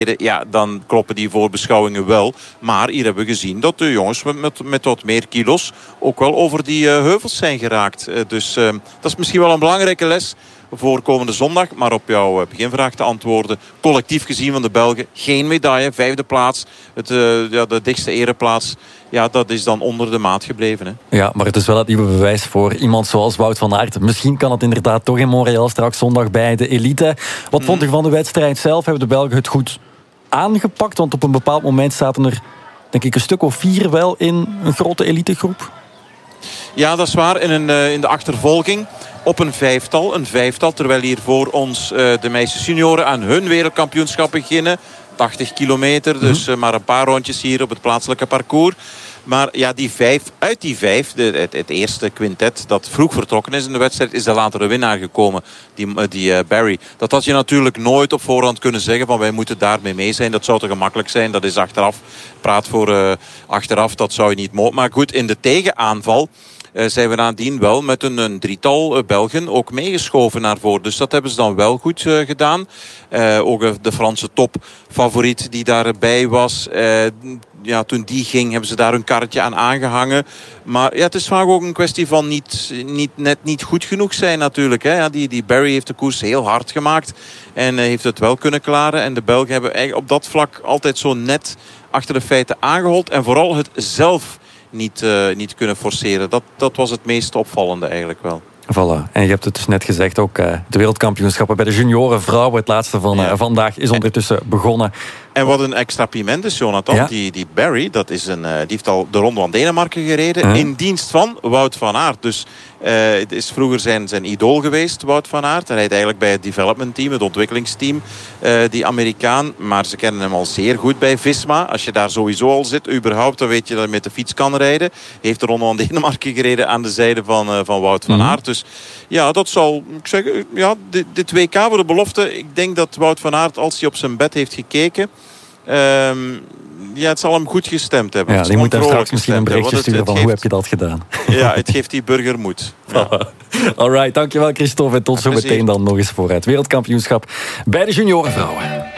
Ja, dan kloppen die voorbeschouwingen wel. Maar hier hebben we gezien dat de jongens met wat meer kilo's ook wel over die heuvels zijn geraakt. Dus dat is misschien wel een belangrijke les voor komende zondag. Maar op jouw beginvraag te antwoorden. Collectief gezien van de Belgen geen medaille. 5e plaats. De dichtste ereplaats. Ja, dat is dan onder de maat gebleven. Hè? Ja, maar het is wel het nieuwe bewijs voor iemand zoals Wout van Aert. Misschien kan het inderdaad toch in Montreal straks zondag bij de elite. Wat vond je van de wedstrijd zelf? Hebben de Belgen het goed aangepakt? Want op een bepaald moment zaten er, denk ik, een stuk of 4 wel in een grote elitegroep. Ja, dat is waar. In de achtervolging op een vijftal. Terwijl hier voor ons de meisjes junioren aan hun wereldkampioenschap beginnen. 80 kilometer, dus maar een paar rondjes hier op het plaatselijke parcours. Maar ja, uit die vijf, het eerste quintet dat vroeg vertrokken is in de wedstrijd, is de latere winnaar gekomen, die Barry. Dat had je natuurlijk nooit op voorhand kunnen zeggen van wij moeten daarmee mee zijn. Dat zou te gemakkelijk zijn, dat is achteraf. Praat voor achteraf, dat zou je niet mogen. Maar goed, in de tegenaanval zijn we nadien wel met een drietal Belgen ook meegeschoven naar voren. Dus dat hebben ze dan wel goed gedaan. Ook de Franse topfavoriet die daarbij was. Toen die ging, hebben ze daar hun karretje aan aangehangen. Maar ja, het is vaak ook een kwestie van net niet goed genoeg zijn natuurlijk. Hè. Ja, die Barry heeft de koers heel hard gemaakt. En heeft het wel kunnen klaren. En de Belgen hebben eigenlijk op dat vlak altijd zo net achter de feiten aangehold. En vooral het zelf niet kunnen forceren. Dat was het meest opvallende eigenlijk wel. Voilà. En je hebt het dus net gezegd, ook de wereldkampioenschappen bij de junioren vrouwen, het laatste van vandaag, is ondertussen begonnen. En wat een extra piment is, Jonathan. Ja? Die Barry, die heeft al de Ronde van Denemarken gereden. In dienst van Wout van Aert. Dus het is vroeger zijn idool geweest, Wout van Aert. Hij rijdt eigenlijk bij het development team, het ontwikkelingsteam. Die Amerikaan. Maar ze kennen hem al zeer goed bij Visma. Als je daar sowieso al zit, überhaupt, dan weet je dat je met de fiets kan rijden. Hij heeft de Ronde van Denemarken gereden aan de zijde van Wout van Aert. Dus ja, dat zal, ik zeggen, ja, dit WK voor de belofte. Ik denk dat Wout van Aert, als hij op zijn bed heeft gekeken, het zal hem goed gestemd hebben. Ja, die moet hem straks misschien een berichtje sturen van hoe heb je dat gedaan. Ja, het geeft die burger moed. Ja. Alright, dankjewel Christophe. En tot zo meteen dan nog eens voor het wereldkampioenschap bij de juniorenvrouwen.